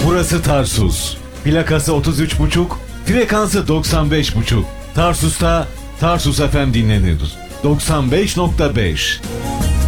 Burası Tarsus. Plakası 33,5, frekansı 95,5. Tarsus'ta Tarsus FM dinlenir. 95,5.